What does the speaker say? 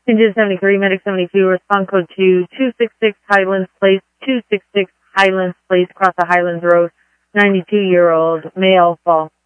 Engine 73, Medic 72, respond code to 266 Highlands Place, 266 Highlands Place, across the Highlands Road, 92-year-old male fall.